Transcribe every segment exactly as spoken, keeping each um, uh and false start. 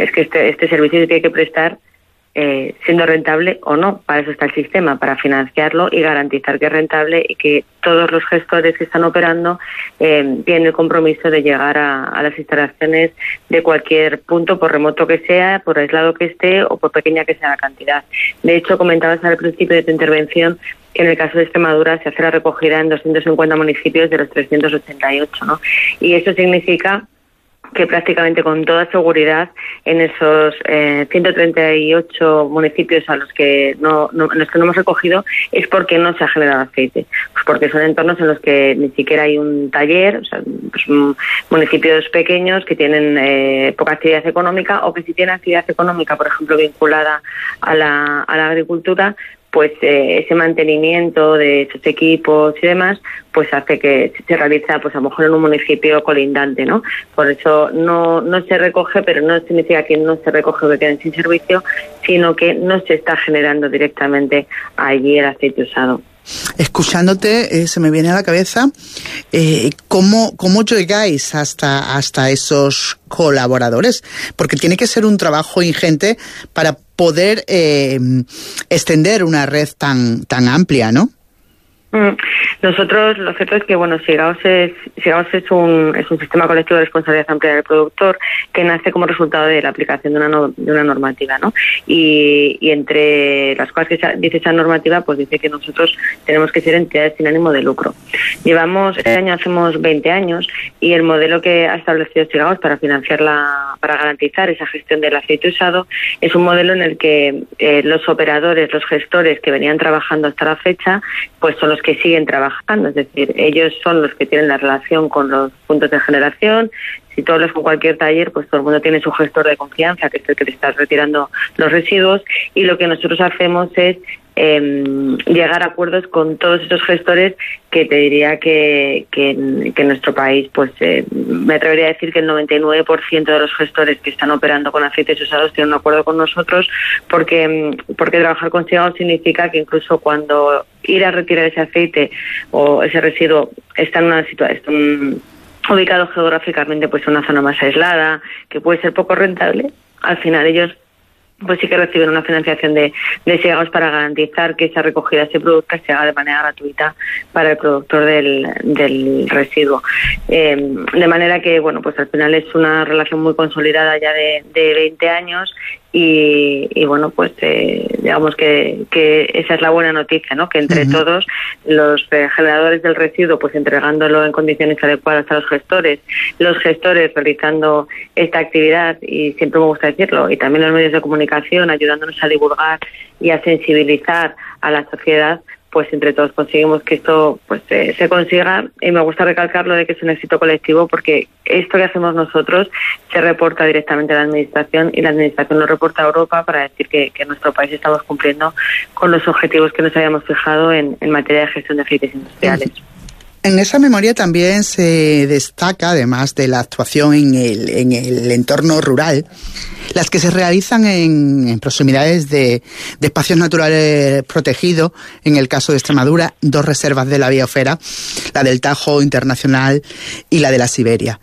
es que este, este servicio se tiene que prestar Eh, siendo rentable o no. Para eso está el sistema, para financiarlo y garantizar que es rentable y que todos los gestores que están operando eh, tienen el compromiso de llegar a, a las instalaciones de cualquier punto, por remoto que sea, por aislado que esté o por pequeña que sea la cantidad. De hecho, comentabas al principio de tu intervención que en el caso de Extremadura se hace la recogida en doscientos cincuenta municipios de los trescientos ochenta y ocho, ¿no? Y eso significa que prácticamente con toda seguridad en esos eh, ciento treinta y ocho municipios a los que no, no, en los que no hemos recogido es porque no se ha generado aceite, pues porque son entornos en los que ni siquiera hay un taller, o sea, pues, municipios pequeños que tienen eh, poca actividad económica, o que si tienen actividad económica, por ejemplo, vinculada a la, a la agricultura, pues eh, ese mantenimiento de esos equipos y demás, pues hace que se realiza, pues a lo mejor en un municipio colindante, ¿no? Por eso no no se recoge, pero no significa que no se recoge o que queden sin servicio, sino que no se está generando directamente allí el aceite usado. Escuchándote, eh, se me viene a la cabeza eh, cómo, cómo llegáis hasta, hasta esos colaboradores, porque tiene que ser un trabajo ingente para poder eh, extender una red tan, tan amplia, ¿no? Mm. Nosotros, lo cierto es que, bueno, SIGAOS es, SIGAOS es un es un sistema colectivo de responsabilidad amplia del productor que nace como resultado de la aplicación de una no, de una normativa, ¿no? Y, y entre las cosas que se, dice esa normativa, pues dice que nosotros tenemos que ser entidades sin ánimo de lucro. Llevamos, este año hacemos veinte años, y el modelo que ha establecido SIGAOS para financiar la, para garantizar esa gestión del aceite usado es un modelo en el que eh, los operadores, los gestores que venían trabajando hasta la fecha, pues son los que siguen trabajando. Es decir, ellos son los que tienen la relación con los puntos de generación. Si tú hablas con cualquier taller, pues todo el mundo tiene su gestor de confianza, que es el que te está retirando los residuos, y lo que nosotros hacemos es eh, llegar a acuerdos con todos esos gestores, que te diría que, que, que en nuestro país, pues eh, me atrevería a decir que el noventa y nueve por ciento de los gestores que están operando con aceites usados tienen un acuerdo con nosotros, porque, porque trabajar con SIGAOS significa que incluso cuando ir a retirar ese aceite o ese residuo está en una situación ubicado geográficamente, pues en una zona más aislada, que puede ser poco rentable, al final ellos pues sí que reciben una financiación de, de SIGAOS para garantizar que esa recogida se produzca y se haga de manera gratuita para el productor del, del residuo. Eh, de manera que, bueno, pues al final es una relación muy consolidada ya de, de veinte años, y, y bueno, pues eh, digamos que, que esa es la buena noticia, ¿no? Que entre uh-huh. todos los eh, generadores del residuo, pues entregándolo en condiciones adecuadas a los gestores, los gestores realizando esta actividad, y siempre me gusta decirlo, y también los medios de comunicación ayudándonos a divulgar y a sensibilizar a la sociedad, pues entre todos conseguimos que esto pues eh, se consiga. Y me gusta recalcar lo de que es un éxito colectivo, porque esto que hacemos nosotros se reporta directamente a la Administración, y la Administración lo reporta a Europa para decir que, que en nuestro país estamos cumpliendo con los objetivos que nos habíamos fijado en, en materia de gestión de aceites industriales. En esa memoria también se destaca, además de la actuación en el, en el entorno rural, las que se realizan en, en proximidades de, de espacios naturales protegidos, en el caso de Extremadura, dos reservas de la biosfera, la del Tajo Internacional y la de la Siberia.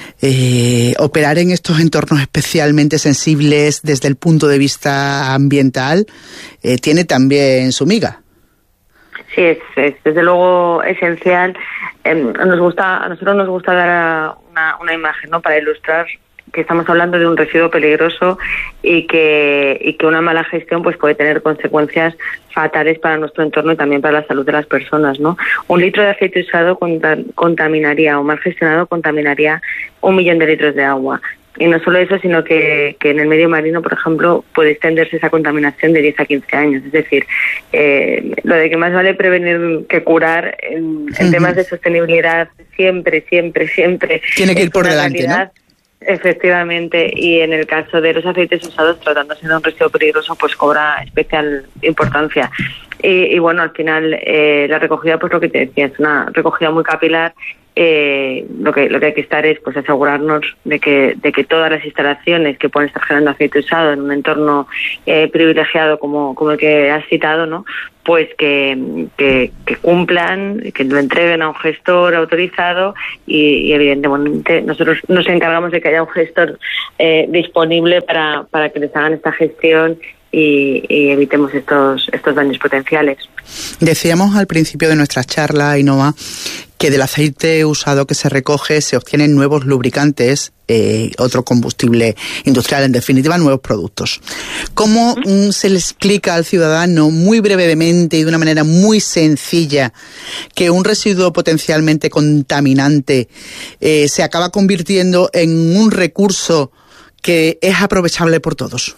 Eh, operar en estos entornos especialmente sensibles desde el punto de vista ambiental eh, tiene también su miga. Sí, es, es desde luego esencial. Eh, nos gusta, a nosotros nos gusta dar una, una imagen, ¿no?, para ilustrar que estamos hablando de un residuo peligroso, y que y que una mala gestión pues puede tener consecuencias fatales para nuestro entorno y también para la salud de las personas, ¿no? Un litro de aceite usado contaminaría, o mal gestionado, contaminaría un millón de litros de agua. Y no solo eso, sino que, que en el medio marino, por ejemplo, puede extenderse esa contaminación de diez a quince años. Es decir, eh, lo de que más vale prevenir que curar en, en uh-huh. temas de sostenibilidad, siempre, siempre, siempre. Tiene que ir por delante, realidad, ¿no? Efectivamente, y en el caso de los aceites usados, tratándose de un residuo peligroso, pues cobra especial importancia. Y, y bueno, al final eh, la recogida, pues lo que te decía, es una recogida muy capilar, eh, lo que lo que hay que estar es pues asegurarnos de que de que todas las instalaciones que pueden estar generando aceite usado en un entorno eh, privilegiado como como el que has citado, ¿no?, pues que, que, que cumplan, que lo entreguen a un gestor autorizado y, y evidentemente nosotros nos encargamos de que haya un gestor eh, disponible para, para que les hagan esta gestión y, y evitemos estos, estos daños potenciales. Decíamos al principio de nuestra charla, Ainhoa, que del aceite usado que se recoge se obtienen nuevos lubricantes, eh, otro combustible industrial, en definitiva, nuevos productos. ¿Cómo mm, se le explica al ciudadano muy brevemente y de una manera muy sencilla que un residuo potencialmente contaminante eh, se acaba convirtiendo en un recurso que es aprovechable por todos?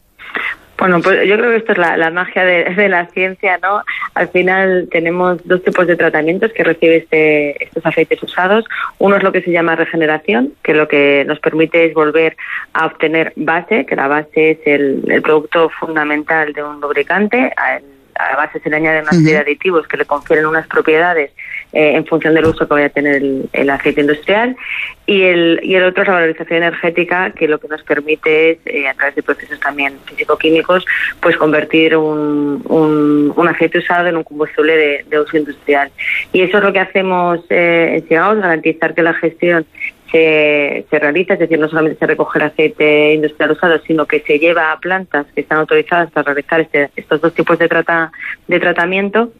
Bueno, pues yo creo que esto es la, la magia de, de la ciencia, ¿no? Al final tenemos dos tipos de tratamientos que recibe este, estos aceites usados. Uno es lo que se llama regeneración, que lo que nos permite es volver a obtener base, que la base es el, el producto fundamental de un lubricante. A, a la base se le añaden una serie de aditivos que le confieren unas propiedades eh, en función del uso que vaya a tener el, el aceite industrial. Y el, y el otro es la valorización energética, que lo que nos permite es, eh, a través de procesos también físico-químicos, pues convertir un, un, un aceite usado en un combustible de, de uso industrial. Y eso es lo que hacemos eh, en Sigaus, garantizar que la gestión se, se realiza, es decir, no solamente se recoge el aceite industrial usado, sino que se lleva a plantas que están autorizadas para realizar este, estos dos tipos de, trata, de tratamiento.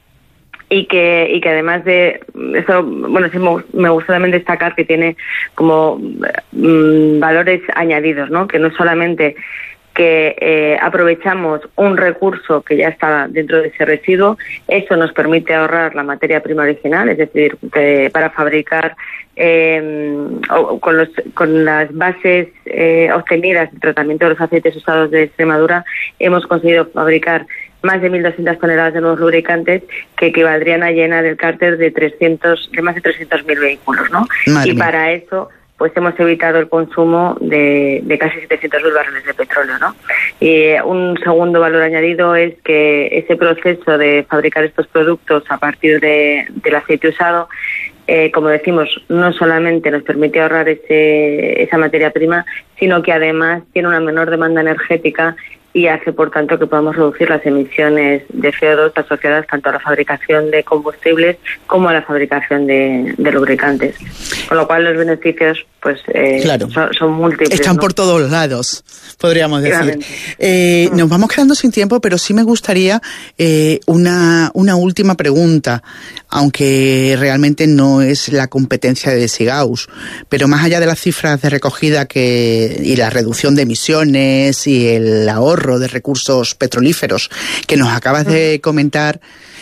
Y que, y que además de eso, bueno, sí me gusta también destacar que tiene como mmm, valores añadidos, ¿no? Que no solamente que eh, aprovechamos un recurso que ya estaba dentro de ese residuo, eso nos permite ahorrar la materia prima original, es decir, que para fabricar eh, o, con, los, con las bases eh, obtenidas del tratamiento de los aceites usados de Extremadura, hemos conseguido fabricar más de mil doscientas toneladas de nuevos lubricantes que equivaldrían a llenar el cárter de trescientos, de más de trescientos mil vehículos, ¿no? Madre y mía. Para eso, pues hemos evitado el consumo de, de casi setecientos mil barriles de petróleo, ¿no? Y un segundo valor añadido es que ese proceso de fabricar estos productos a partir de, del aceite usado, eh, como decimos, no solamente nos permite ahorrar ese, esa materia prima, sino que además tiene una menor demanda energética y hace, por tanto, que podamos reducir las emisiones de C O dos asociadas tanto a la fabricación de combustibles como a la fabricación de, de lubricantes. Con lo cual, los beneficios pues eh, claro. son, son múltiples. Están, ¿no?, por todos lados, podríamos decir. Eh, mm. Nos vamos quedando sin tiempo, pero sí me gustaría eh, una, una última pregunta, aunque realmente no es la competencia de Sigaus, pero más allá de las cifras de recogida que y la reducción de emisiones y el ahorro de recursos petrolíferos que nos acabas mm. de comentar,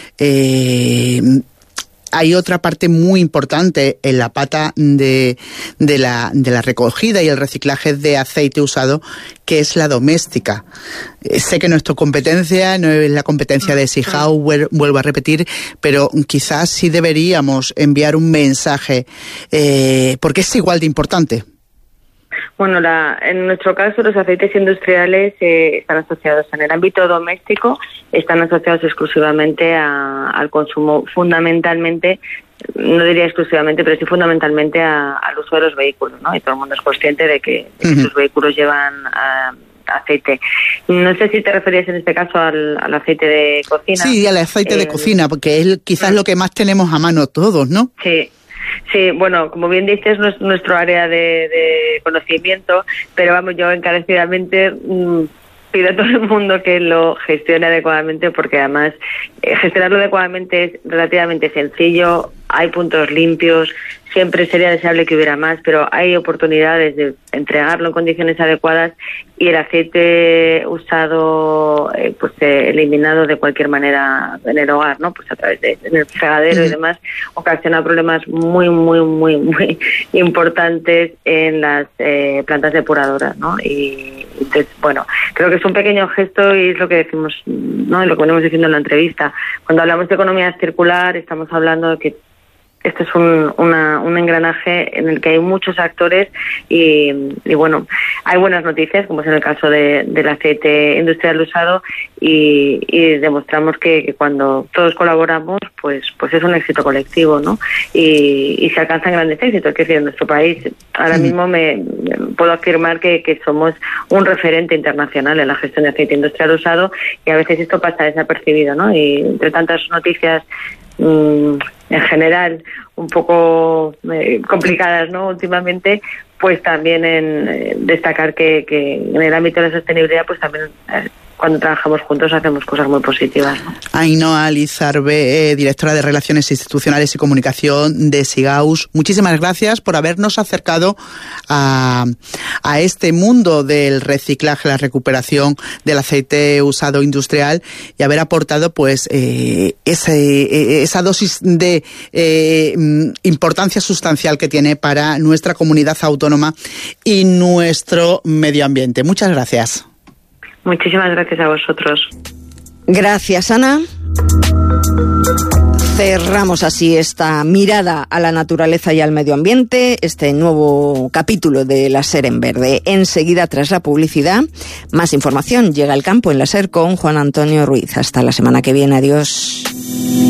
eh, hay otra parte muy importante en la pata de, de, la, de la recogida y el reciclaje de aceite usado, que es la doméstica. Eh, sé que no es tu competencia, no es la competencia de Sigaus, vuelvo a repetir, pero quizás sí deberíamos enviar un mensaje, eh, porque es igual de importante. Bueno, la, en nuestro caso los aceites industriales eh, están asociados en el ámbito doméstico, están asociados exclusivamente a, al consumo, fundamentalmente, no diría exclusivamente, pero sí fundamentalmente a, al uso de los vehículos, ¿no? Y todo el mundo es consciente de que, de que uh-huh. sus vehículos llevan a, aceite. No sé si te referías en este caso al, al aceite de cocina. Sí, al aceite eh, de cocina, porque es quizás uh-huh. lo que más tenemos a mano todos, ¿no? Sí. Sí, bueno, como bien dices, no es nuestro área de, de conocimiento, pero vamos, yo encarecidamente mmm, pido a todo el mundo que lo gestione adecuadamente, porque además eh, gestionarlo adecuadamente es relativamente sencillo, hay puntos limpios, siempre sería deseable que hubiera más, pero hay oportunidades de entregarlo en condiciones adecuadas y el aceite usado, eh, pues eh, eliminado de cualquier manera en el hogar, ¿no? Pues a través de en el fregadero y demás, ocasiona problemas muy, muy, muy, muy importantes en las eh, plantas depuradoras, ¿no? Y entonces, bueno, creo que es un pequeño gesto y es lo que decimos, ¿no? Lo que venimos diciendo en la entrevista. Cuando hablamos de economía circular, estamos hablando de que esto es un, una, un engranaje en el que hay muchos actores y, y bueno, hay buenas noticias, como es en el caso de, del aceite industrial usado, y, y demostramos que, que cuando todos colaboramos, pues pues es un éxito colectivo, ¿no? Y, y se alcanzan grandes éxitos. Es decir, en nuestro país ahora mismo me, me puedo afirmar que, que somos un referente internacional en la gestión de aceite industrial usado, y a veces esto pasa desapercibido, ¿no? Y entre tantas noticias mmm, en general un poco eh, complicadas, ¿no? Últimamente, pues también en eh, destacar que, que en el ámbito de la sostenibilidad, pues también eh, cuando trabajamos juntos hacemos cosas muy positivas, ¿no? Ainhoa Lizarbe, eh, directora de Relaciones Institucionales y Comunicación de Sigaus, muchísimas gracias por habernos acercado a, a este mundo del reciclaje, la recuperación del aceite usado industrial, y haber aportado pues eh, ese, esa dosis de eh, importancia sustancial que tiene para nuestra comunidad autónoma y nuestro medio ambiente. Muchas gracias. Muchísimas gracias a vosotros. Gracias, Ana. Cerramos así esta mirada a la naturaleza y al medio ambiente, este nuevo capítulo de La SER en Verde. Enseguida, tras la publicidad, más información. Llega al campo en La SER con Juan Antonio Ruiz. Hasta la semana que viene. Adiós.